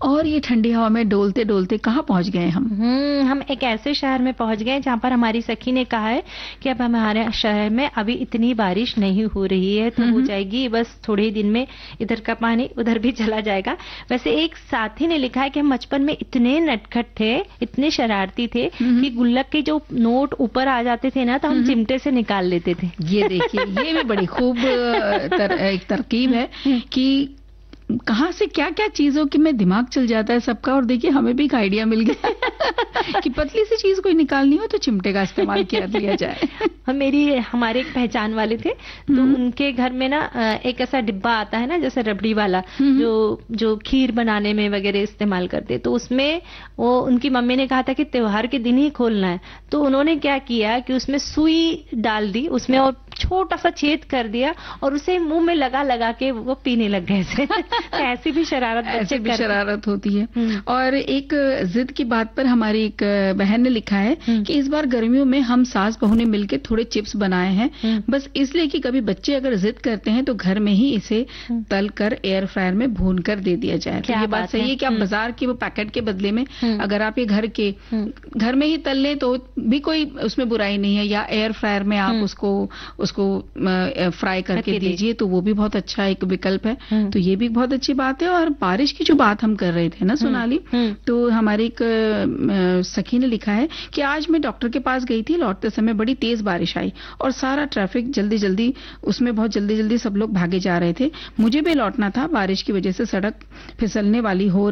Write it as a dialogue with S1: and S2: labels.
S1: और ये ठंडी हवा में डोलते डोलते कहाँ पहुंच गए
S2: हम एक ऐसे शहर में पहुंच गए जहाँ पर हमारी सखी ने कहा है कि अब हमारे शहर में अभी इतनी बारिश नहीं हो रही है, तो हो जाएगी बस थोड़े ही दिन में, इधर का पानी उधर भी चला जाएगा। वैसे एक साथी ने लिखा है कि हम बचपन में इतने नटखट थे, इतने शरारती थे कि गुल्लक के जो नोट ऊपर आ जाते थे ना, तो हम चिमटे से निकाल लेते थे।
S1: ये देखिए, ये भी बड़ी खूब एक तरकीब है कि कहाँ से क्या क्या चीजों की में दिमाग चल जाता है सबका। और देखिए हमें भी एक आइडिया मिल गया कि पतली सी चीज कोई निकालनी हो तो चिमटे का इस्तेमाल किया लिया जाए।
S2: हमारे एक पहचान वाले थे, तो उनके घर में ना एक ऐसा डिब्बा आता है ना, जैसे रबड़ी वाला, जो खीर बनाने में वगैरह इस्तेमाल करते, तो उसमें वो उनकी मम्मी ने कहा था कि त्योहार के दिन ही खोलना है। तो उन्होंने क्या किया कि उसमें सुई डाल दी उसमें और छोटा सा छेद कर दिया और उसे मुंह में लगा लगा के वो पीने लग गए। ऐसी भी शरारत
S1: ऐसी भी शरारत होती है। और एक जिद की बात पर हमारी एक बहन ने लिखा है कि इस बार गर्मियों में हम सास बहू ने मिलकर थोड़े चिप्स बनाए हैं, बस इसलिए कि कभी बच्चे अगर जिद करते हैं तो घर में ही इसे तल कर एयर फ्रायर में भून कर दे दिया जाए। तो ये बात सही है कि आप बाजार के वो पैकेट के बदले में अगर आप ये घर में ही तल लें तो भी कोई उसमें बुराई नहीं है, या एयर फ्रायर में आप उसको फ्राई करके दीजिए, तो वो भी बहुत अच्छा एक विकल्प है। तो ये भी बहुत अच्छी बात है। और बारिश की जो बात हम कर रहे थे ना सोनाली, तो हमारी एक सखी ने लिखा है कि आज मैं डॉक्टर के पास गई थी, लौटते समय बड़ी तेज बारिश आई और सारा ट्रैफिक बहुत जल्दी सब लोग भागे जा रहे थे। मुझे भी लौटना था, बारिश की वजह से सड़क फिसलने वाली हो